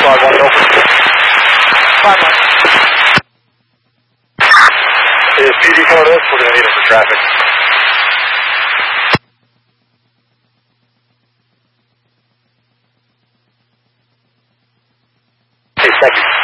5-1 open. 5-1. Is PD for this? We're going to need it for traffic. Okay, thank you.